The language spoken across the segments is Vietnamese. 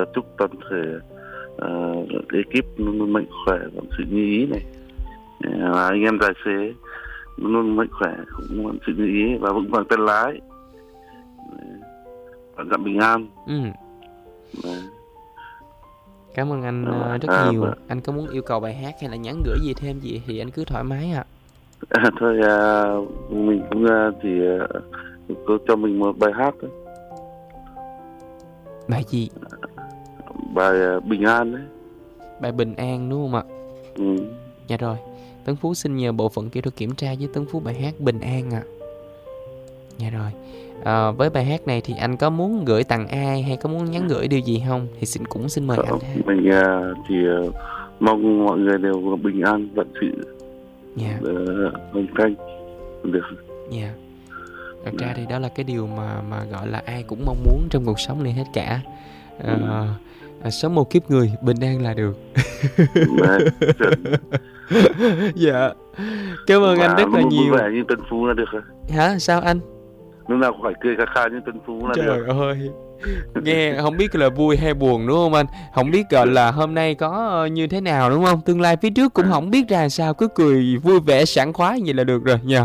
chúc toàn thể ekip luôn mạnh khỏe và sự như ý này, anh em tài xế luôn mạnh khỏe cũng vẫn sự như ý và vững vàng tay lái, bạn dặm bình an. Cảm ơn anh rất nhiều. Anh có muốn yêu cầu bài hát hay là nhắn gửi gì thêm gì thì anh cứ thoải mái ạ. Thôi mình cũng chỉ có cho mình một bài hát thôi. Bài gì? Bài Bình An đấy. Bài Bình An đúng không ạ? Dạ rồi, Tấn Phú xin nhờ bộ phận kỹ thuật kiểm tra với Tấn Phú bài hát Bình An ạ. Dạ rồi, với bài hát này thì anh có muốn gửi tặng ai hay có muốn nhắn gửi điều gì không? Thì cũng xin mời anh ha. Mình chỉ mong mọi người đều bình an, vận sự hồng canh được. Dạ. Thật ra thì đó là cái điều mà gọi là ai cũng mong muốn trong cuộc sống này hết cả. Sống một kiếp người bình an là được. Dạ. Cảm ơn anh rất là nhiều. Vui vẻ như Tân Phú là được rồi. Hả? Sao anh? Lúc nào phải cười khà như Tân Phú là trời được. Trời ơi, nghe không biết là vui hay buồn đúng không anh? Không biết gọi là hôm nay có như thế nào đúng không? Tương lai phía trước cũng không biết ra sao, cứ cười vui vẻ sảng khoái vậy là được rồi nha.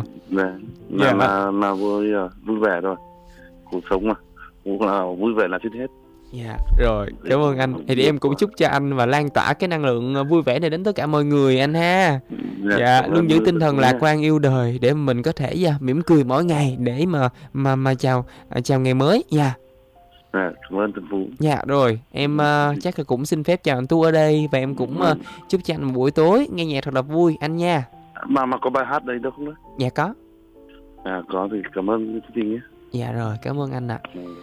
Là vui vẻ rồi. Cuộc sống mà, cũng là vui vẻ là trên hết. Dạ, rồi, cảm ơn anh. Thì em cũng chúc cho anh và lan tỏa cái năng lượng vui vẻ này đến tất cả mọi người anh ha. Dạ, luôn giữ tinh thần lạc quan yêu đời để mình có thể mỉm cười mỗi ngày để mà chào ngày mới nha. Cảm ơn Tân Phú. Dạ rồi, em chắc là cũng xin phép chào anh Tú ở đây và em cũng chúc cho anh một buổi tối nghe nhạc thật là vui anh nha. Mà có bài hát đây đâu không đấy? Dạ có. Có thì cảm ơn chương trình nhé. Dạ rồi, cảm ơn anh ạ.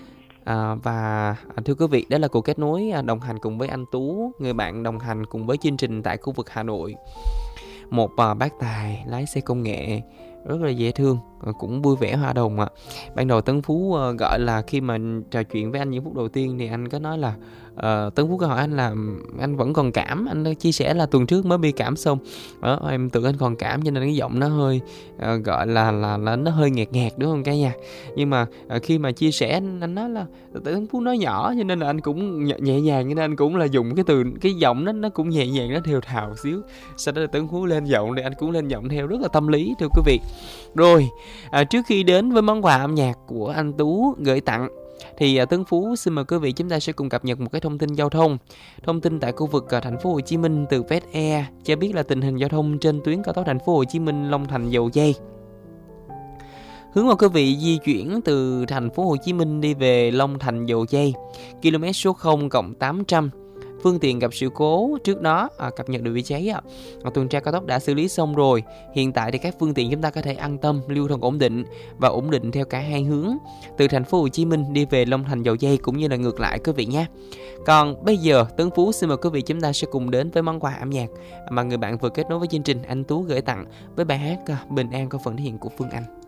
Và thưa quý vị, đó là cuộc kết nối đồng hành cùng với anh Tú, người bạn đồng hành cùng với chương trình tại khu vực Hà Nội. Một bác tài lái xe công nghệ rất là dễ thương, cũng vui vẻ hòa đồng ạ. Ban đầu Tấn Phú gọi là khi mà trò chuyện với anh những phút đầu tiên thì anh có nói là Tấn Phú có hỏi anh là anh vẫn còn cảm, anh chia sẻ là tuần trước mới bị cảm xong. Em tưởng anh còn cảm cho nên cái giọng nó hơi gọi là nó hơi nghẹt đúng không cả nhà. Nhưng mà khi mà chia sẻ anh nói là Tấn Phú nói nhỏ cho nên là anh cũng nhẹ nhàng, cho nên anh cũng là dùng cái giọng nó cũng nhẹ nhàng, nó thều thào xíu. Sau đó là Tấn Phú lên giọng thì anh cũng lên giọng theo, rất là tâm lý thưa quý vị. Rồi, trước khi đến với món quà âm nhạc của anh Tú gửi tặng thì Tấn Phú xin mời quý vị chúng ta sẽ cùng cập nhật một cái thông tin giao thông. Thông tin tại khu vực thành phố Hồ Chí Minh từ Vết E cho biết là tình hình giao thông trên tuyến cao tốc thành phố Hồ Chí Minh Long Thành Dầu Giây. Hướng mời quý vị di chuyển từ thành phố Hồ Chí Minh đi về Long Thành Dầu Giây, km số 0+800. Phương tiện gặp sự cố trước đó cập nhật được vị trí tuần tra cao tốc đã xử lý xong rồi. Hiện tại thì các phương tiện chúng ta có thể an tâm lưu thông ổn định và ổn định theo cả hai hướng từ thành phố Hồ Chí Minh đi về Long Thành Dầu Giây cũng như là ngược lại quý vị nhé. Còn bây giờ Tấn Phú xin mời quý vị chúng ta sẽ cùng đến với món quà âm nhạc mà người bạn vừa kết nối với chương trình anh Tú gửi tặng với bài hát Bình An có phần thể hiện của Phương Anh.